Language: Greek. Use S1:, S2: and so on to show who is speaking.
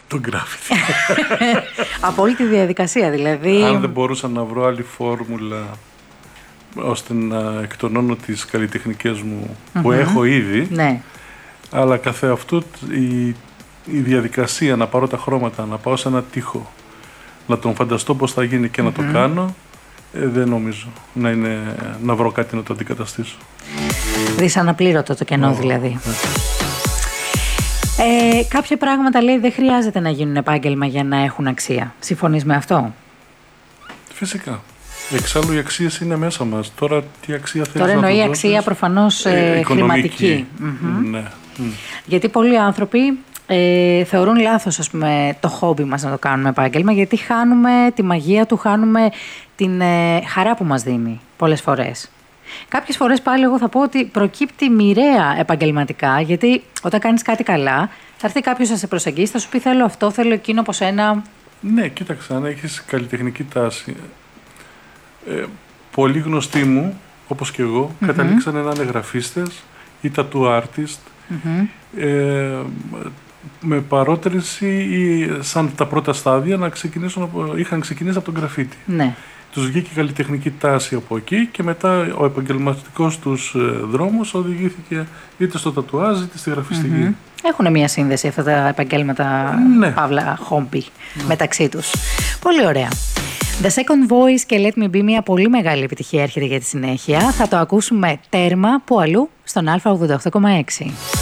S1: Το γκράφιτι.
S2: Από όλη τη διαδικασία δηλαδή.
S1: Αν δεν μπορούσα να βρω άλλη φόρμουλα ώστε να εκτονώνω τις καλλιτεχνικές μου που έχω ήδη,
S2: ναι.
S1: αλλά καθεαυτού η διαδικασία να πάρω τα χρώματα, να πάω σε ένα τοίχο, να τον φανταστώ πώς θα γίνει και να το κάνω, δεν νομίζω να βρω κάτι να το αντικαταστήσω.
S2: Δυσαναπλήρωτο το κενό δηλαδή. Κάποια πράγματα λέει δεν χρειάζεται να γίνουν επάγγελμα για να έχουν αξία. Συμφωνείς με αυτό?
S1: Φυσικά. Εξάλλου οι αξίες είναι μέσα μας. Τώρα τι αξία θέλεις
S2: Τώρα
S1: να
S2: εννοεί
S1: του
S2: αξία
S1: δώσεις?
S2: προφανώς χρηματική.
S1: Ναι.
S2: Γιατί πολλοί άνθρωποι θεωρούν λάθος, ας πούμε, το χόμπι μας να το κάνουμε επάγγελμα, γιατί χάνουμε τη μαγεία του, χάνουμε την χαρά που μας δίνει πολλές φορές. Κάποιες φορές πάλι εγώ θα πω ότι προκύπτει μοιραία επαγγελματικά, γιατί όταν κάνεις κάτι καλά θα έρθει κάποιος να σε προσεγγίσει, θα σου πει θέλω αυτό, θέλω εκείνο από σένα.
S1: Ναι, κοίταξε, αν έχεις καλλιτεχνική τάση. Πολλοί γνωστοί μου, όπως και εγώ, καταλήξανε να είναι γραφίστες ή tattoo artist, με παρότριση ή σαν τα πρώτα στάδια είχαν ξεκινήσει από τον γραφίτι.
S2: Ναι.
S1: Τους βγήκε η καλλιτεχνική τάση από εκεί και μετά ο επαγγελματικός τους δρόμος οδηγήθηκε είτε στο τατουάζ είτε στη γραφιστική.
S2: Έχουν μια σύνδεση αυτά τα επαγγέλματα, παύλα, χόμπι, μεταξύ τους. Πολύ ωραία. The Second Voice και Let Me Be, μια πολύ μεγάλη επιτυχία έρχεται για τη συνέχεια. Θα το ακούσουμε τέρμα που αλλού στον Α88,6.